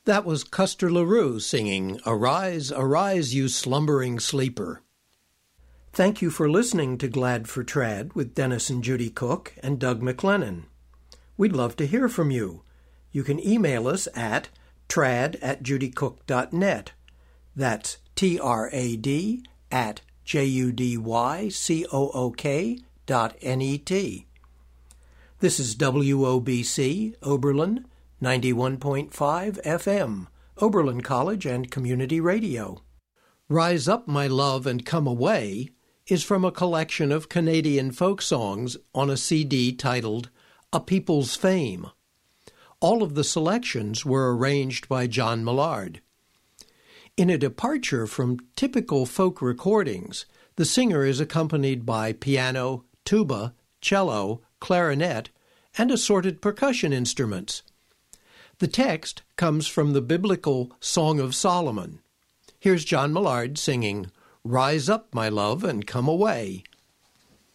That was Custer LaRue singing Arise, Arise, You Slumbering Sleeper. Thank you for listening to Glad for Trad with Dennis and Judy Cook and Doug McLennan. We'd love to hear from you. You can email us at trad@judycook.net. That's trad@judycook.net. This is WOBC, Oberlin, 91.5 FM, Oberlin College and Community Radio. Rise Up, My Love, and Come Away is from a collection of Canadian folk songs on a CD titled A People's Fame. All of the selections were arranged by John Millard. In a departure from typical folk recordings, the singer is accompanied by piano, tuba, cello, clarinet, and assorted percussion instruments. The text comes from the biblical Song of Solomon. Here's John Millard singing, Rise Up, My Love, and Come Away.